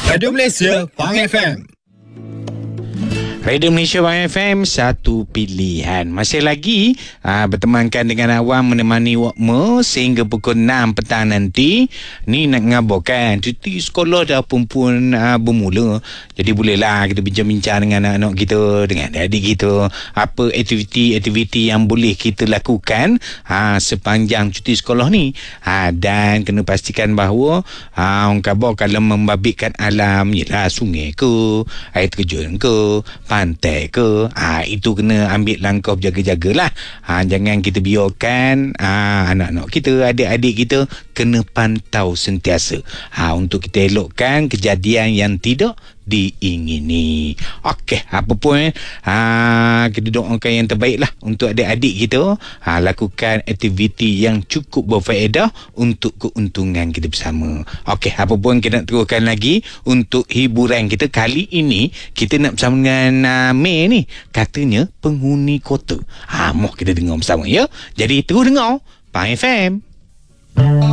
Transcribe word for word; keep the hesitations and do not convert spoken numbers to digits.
Radio Malaysia, Pang F M. Radio Malaysia Pang F M, satu pilihan. Masih lagi aa, bertemankan dengan awam, menemani wakmu sehingga pukul enam petang nanti. Ni nak ngabarkan cuti sekolah dah pun pun aa, bermula. Jadi bolehlah kita bincang-bincang dengan anak-anak kita, dengan adik kita, apa aktiviti-aktiviti yang boleh kita lakukan aa, sepanjang cuti sekolah ni. Ha, dan kena pastikan bahawa aa, orang khabar kalau membabitkan alam, yelah sungai ke, air terjun ke, pantai ke, ha, itu kena ambil langkah berjaga-jagalah. Ha, jangan kita biarkan ha, anak-anak kita, adik-adik kita kena pantau sentiasa, ha, untuk kita elokkan kejadian yang tidak diingini. Okey, apa pun eh, ha, kita doakan yang terbaik lah untuk adik-adik kita. Ha, lakukan aktiviti yang cukup berfaedah untuk keuntungan kita bersama. Okey, apa pun kita nak teruskan lagi untuk hiburan kita kali ini. Kita nak bersama dengan uh, Mei ni, katanya penghuni kota. Ha, moh kita dengar bersama ya. Jadi terus dengar Pang F M.